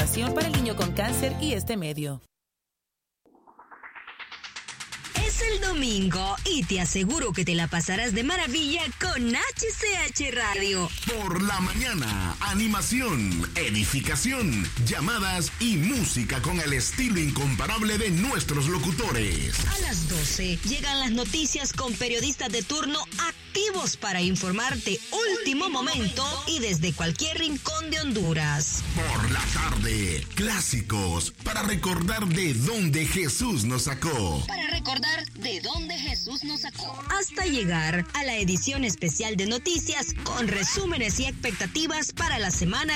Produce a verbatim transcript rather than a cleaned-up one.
información para el niño con cáncer y este medio. Es el domingo y te aseguro que te la pasarás de maravilla con H C H Radio. Por la mañana, animación, edificación, llamadas y música con el estilo incomparable de nuestros locutores. A las doce llegan las noticias con periodistas de turno activos para informarte último momento y desde cualquier rincón de Honduras. Por la tarde, clásicos para recordar de dónde Jesús nos sacó. Para recordar de dónde Jesús nos sacó. Hasta llegar a la edición especial de noticias con resúmenes y expectativas para la semana